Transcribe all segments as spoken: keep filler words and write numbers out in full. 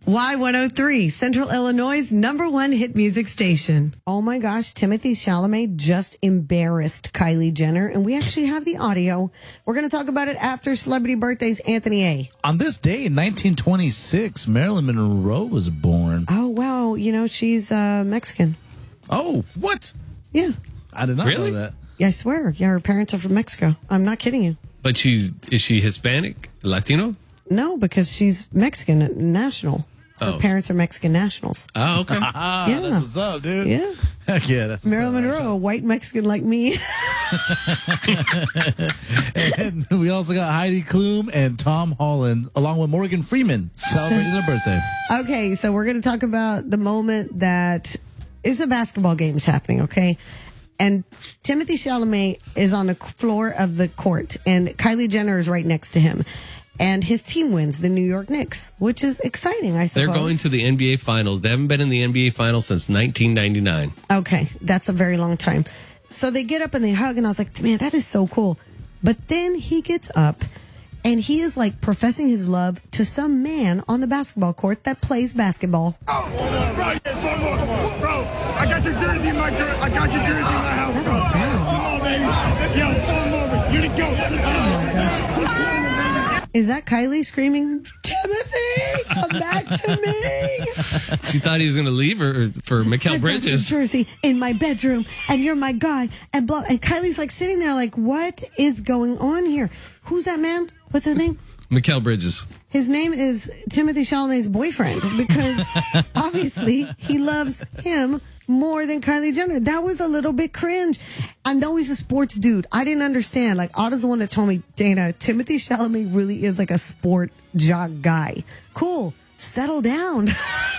Y one oh three, Central Illinois' number one hit music station. Oh my gosh, Timothy Chalamet just embarrassed Kylie Jenner, and we actually have the audio. We're going to talk about it after Celebrity Birthdays, Anthony A. On this day in nineteen twenty-six, Marilyn Monroe was born. Oh, wow. You know, she's uh, Mexican. Oh, what? Yeah. I did not Really? know that. Yeah, I swear. Yeah, her parents are from Mexico. I'm not kidding you. But she's, is she Hispanic? Latino? No, because she's Mexican national. Her Oh. parents are Mexican nationals. Oh, okay. Ah, Yeah. that's what's up, dude. Yeah. Heck yeah, that's what's Marilyn up, Monroe, a white Mexican like me. And we also got Heidi Klum and Tom Holland, along with Morgan Freeman, celebrating their birthday. Okay, so we're going to talk about the moment that is a basketball game is happening, okay? And Timothy Chalamet is on the floor of the court, and Kylie Jenner is right next to him. And his team wins, the New York Knicks, which is exciting, I suppose. They're going to the N B A Finals. They haven't been in the N B A Finals since nineteen ninety-nine. Okay, that's a very long time. So they get up and they hug, and I was like, man, that is so cool. But then he gets up, and he is like professing his love to some man on the basketball court that plays basketball. Oh, bro, yeah, one more. Bro, I got your jersey in my jer- I got your jersey in my house. Settle Bro. down. Come on, baby. Yo, one more. You the goat. Oh my gosh. Is that Kylie screaming, Timothy, come back to me? She thought he was going to leave her for Mikal I got your Bridges. jersey in my bedroom, and you're my guy. And blah. And Kylie's like sitting there, like, what is going on here? Who's that man? What's his name? Mikal Bridges. His name is Timothy Chalamet's boyfriend because obviously he loves him more than Kylie Jenner. That was a little bit cringe. I know he's a sports dude. I didn't understand. Like, Otto's the one that told me, Dana, Timothy Chalamet really is like a sport jock guy. Cool. Settle down.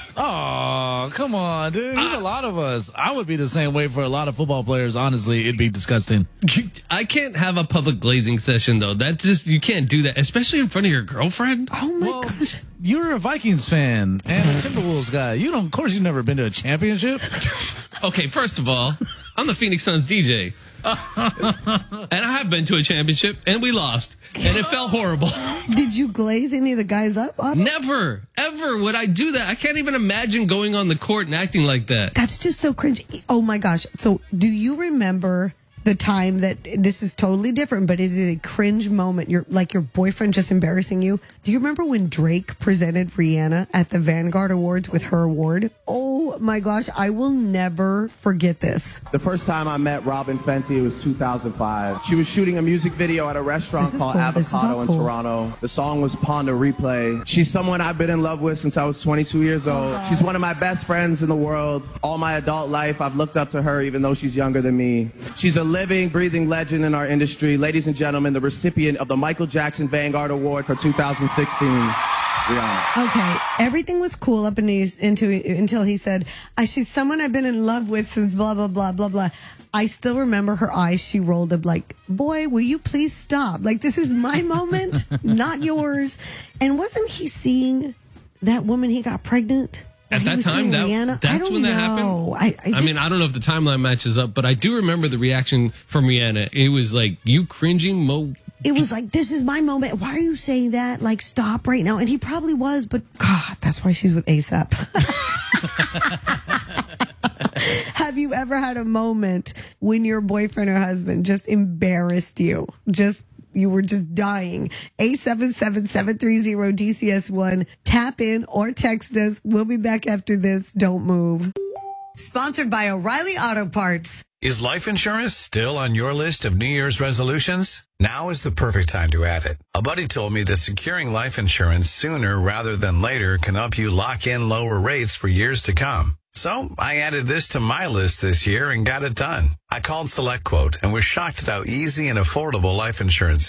Oh, come on, dude. There's a lot of us. I would be the same way for a lot of football players. Honestly, it'd be disgusting. I can't have a public glazing session, though. That's just, you can't do that, especially in front of your girlfriend. Oh, my Well, gosh. You're a Vikings fan and a Timberwolves guy. You don't, of course, you've never been to a championship. Okay, first of all, I'm the Phoenix Suns D J. And I have been to a championship, and we lost. And it felt horrible. Did you glaze any of the guys up, Otto? Never, ever would I do that. I can't even imagine going on the court and acting like that. That's just so cringe. Oh my gosh. So do you remember the time that this is totally different, but is it a cringe moment? You're like your boyfriend just embarrassing you. Do you remember when Drake presented Rihanna at the Vanguard Awards with her award? Oh my gosh. I will never forget this. The first time I met Robin Fenty, it was two thousand five. She was shooting a music video at a restaurant This is called cool. This is all Avocado in cool. Toronto. The song was Ponder Replay. She's someone I've been in love with since I was twenty-two years old. She's one of my best friends in the world. All my adult life, I've looked up to her even though she's younger than me. She's a living, breathing legend in our industry. Ladies and gentlemen, the recipient of the Michael Jackson Vanguard Award for two thousand sixteen. Rihanna. Okay, everything was cool up in these, into, until he said, I, she's someone I've been in love with since blah, blah, blah, blah, blah. I still remember her eyes. She rolled up like, boy, will you please stop? Like, this is my moment, not yours. And wasn't he seeing that woman he got pregnant? At He that was time, seeing that, Rihanna? I that's don't when that know. happened. I, I, just, I mean, I don't know if the timeline matches up, but I do remember the reaction from Rihanna. It was like, you cringing, Mo. it was like, this is my moment. Why are you saying that? Like, stop right now. And he probably was, but God, that's why she's with ASAP. Have you ever had a moment when your boyfriend or husband just embarrassed you? Just you were just dying. eight seven seven, seven three zero, D C S one. Tap in or text us. We'll be back after this. Don't move. Sponsored by O'Reilly Auto Parts. Is life insurance still on your list of New Year's resolutions? Now is the perfect time to add it. A buddy told me that securing life insurance sooner rather than later can help you lock in lower rates for years to come. So I added this to my list this year and got it done. I called SelectQuote and was shocked at how easy and affordable life insurance